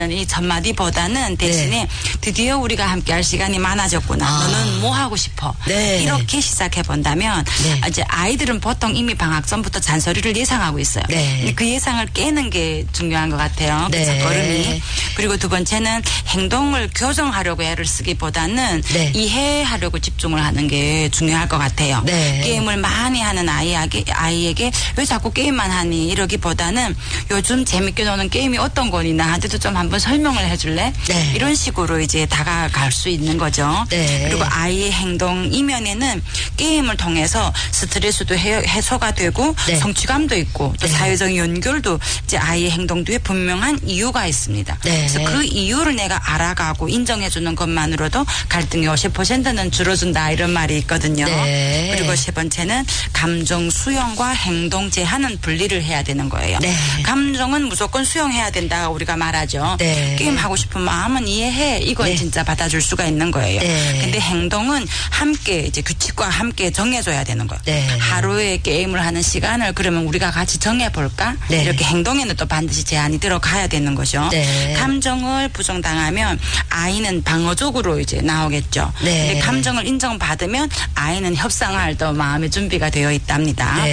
이 첫마디보다는 대신에 드디어 우리가 함께할 시간이 많아졌구나. 너는 뭐 하고 싶어? 이렇게 시작해 본다면 이제 아이들은 보통 이미 방학 전부터 잔소리를 예상하고 있어요. 근데 그 예상을 깨는 게 중요한 것 같아요. 그 첫걸음이. 그리고 두 번째는 행동을 교정하려고 애를 쓰기보다는 이해하려고 집중을 하는 게 중요할 것 같아요. 게임을 많이 하는 아이에게 왜 자꾸 게임만 하니 이러기보다는 요즘 재밌게 노는 게임이 어떤 거니 나한테도 좀 한번 설명을 해줄래? 이런 식으로 이제 다가갈 수 있는 거죠. 그리고 아이의 행동 이면에는 게임을 통해서 스트레스도 해소가 되고 성취감도 있고 또 사회적 연결도 이제 아이의 행동 뒤에 분명한 이유가 있습니다. 그래서 그 이유를 내가 알아가고 인정해주는 것만으로도 갈등이 50%는 줄어든다 이런 말이 있거든요. 그리고 세 번째는 감정 수용과 행동 제한은 분리를 해야 되는 거예요. 감정은 무조건 수용해야 된다 우리가 말하죠. 게임 하고 싶은 마음은 이해해. 이건 진짜 받아줄 수가 있는 거예요. 근데 행동은 함께 이제 규칙과 함께 정해줘야 되는 거예요. 하루에 게임을 하는 시간을 그러면 우리가 같이 정해볼까? 이렇게 행동에는 또 반드시 제한이 들어가야 되는 거죠. 감정을 부정당하면 아이는 방어적으로 이제 나오겠죠. 근데 감정을 인정받으면 아이는 협상할 또 마음의 준비가 되어 있답니다.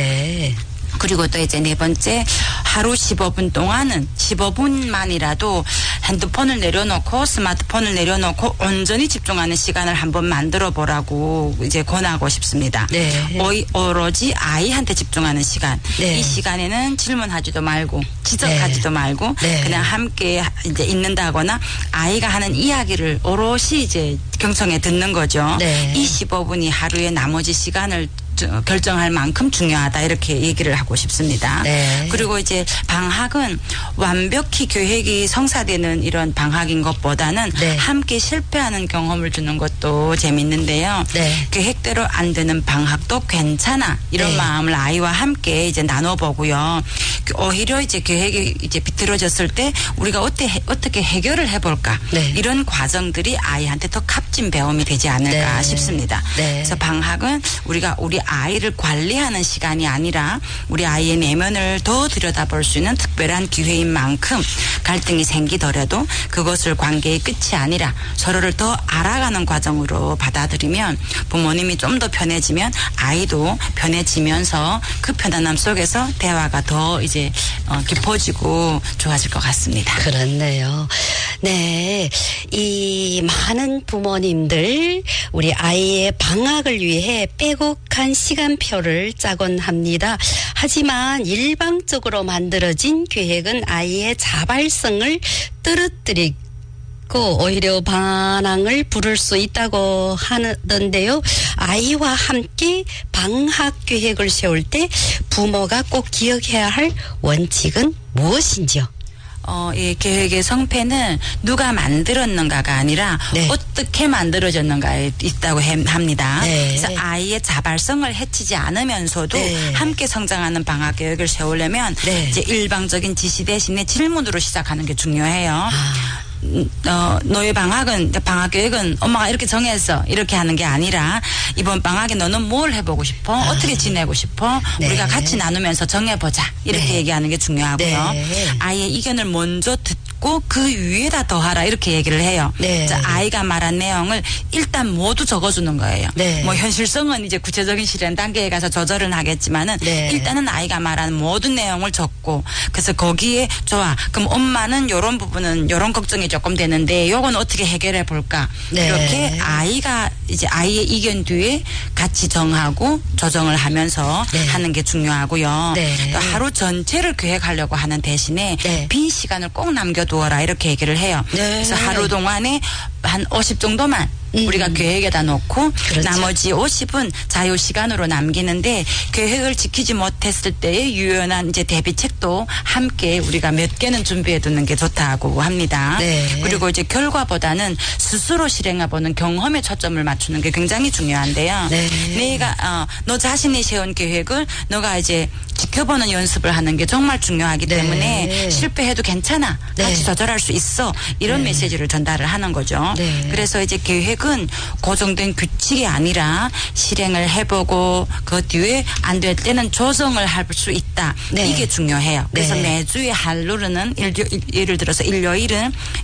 그리고 또 이제 네 번째 하루 15분 동안은 15분만이라도 핸드폰을 내려놓고 스마트폰을 내려놓고 온전히 집중하는 시간을 한번 만들어 보라고 이제 권하고 싶습니다. 오로지 아이한테 집중하는 시간. 이 시간에는 질문하지도 말고 지적하지도 말고 그냥 함께 이제 있는다거나 아이가 하는 이야기를 오롯이 이제 경청해 듣는 거죠. 이 15분이 하루의 나머지 시간을 결정할 만큼 중요하다 이렇게 얘기를 하고 싶습니다. 그리고 이제 방학은 완벽히 계획이 성사되는 이런 방학인 것보다는 함께 실패하는 경험을 주는 것도 재밌는데요. 계획대로 안 되는 방학도 괜찮아 이런 마음을 아이와 함께 이제 나눠보고요. 오히려 이제 계획이 이제 비틀어졌을 때 우리가 어떻게 해결을 해볼까 이런 과정들이 아이한테 더 값진 배움이 되지 않을까 싶습니다. 그래서 방학은 우리가 우리 아이를 관리하는 시간이 아니라 우리 아이의 내면을 더 들여다볼 수 있는 특별한 기회인 만큼 갈등이 생기더라도 그것을 관계의 끝이 아니라 서로를 더 알아가는 과정으로 받아들이면 부모님이 좀 더 편해지면 아이도 편해지면서 그 편안함 속에서 대화가 더 이제 깊어지고 좋아질 것 같습니다. 그렇네요. 네. 이 많은 부모님들 우리 아이의 방학을 위해 빼곡한 시간표를 짜곤 합니다. 하지만 일방적으로 만들어진 계획은 아이의 자발성을 떨어뜨리고 오히려 반항을 부를 수 있다고 하던데요. 아이와 함께 방학 계획을 세울 때 부모가 꼭 기억해야 할 원칙은 무엇인지요? 이 계획의 성패는 누가 만들었는가가 아니라 어떻게 만들어졌는가에 있다고 합니다. 그래서 아이의 자발성을 해치지 않으면서도 함께 성장하는 방학 계획을 세우려면 이제 일방적인 지시 대신에 질문으로 시작하는 게 중요해요. 너의 방학 계획은 엄마가 이렇게 정했어. 이렇게 하는 게 아니라 이번 방학에 너는 뭘 해보고 싶어? 어떻게 지내고 싶어? 우리가 같이 나누면서 정해보자. 이렇게 얘기하는 게 중요하고요. 아이의 의견을 먼저 듣고 그 위에다 더하라. 이렇게 얘기를 해요. 자, 아이가 말한 내용을 일단 모두 적어주는 거예요. 뭐 현실성은 이제 구체적인 실행 단계에 가서 조절은 하겠지만은 일단은 아이가 말한 모든 내용을 적고 그래서 거기에 좋아. 그럼 엄마는 요런 부분은 요런 걱정이 조금 되는데 요건 어떻게 해결해 볼까? 이렇게 아이가 이제 아이의 의견 뒤에 같이 정하고 조정을 하면서 하는 게 중요하고요. 또 하루 전체를 계획하려고 하는 대신에 빈 시간을 꼭 남겨두어라 이렇게 얘기를 해요. 그래서 하루 동안에 한 50 정도만 우리가 계획에다 놓고 나머지 50은 자유 시간으로 남기는데 계획을 지키지 못했을 때의 유연한 이제 대비책도 함께 우리가 몇 개는 준비해 두는 게 좋다고 합니다. 그리고 이제 결과보다는 스스로 실행해보는 경험에 초점을 맞추는 게 굉장히 중요한데요. 내가 너 자신이 세운 계획을 너가 이제 지켜보는 연습을 하는 게 정말 중요하기 때문에 실패해도 괜찮아. 같이 조절할 수 있어. 이런 메시지를 전달을 하는 거죠. 그래서 이제 계획은 고정된 규칙이 아니라 실행을 해보고 그 뒤에 안 될 때는 조정을 할 수 있다. 이게 중요해요. 그래서 매주에 할 룰은 예를 들어서 일요일은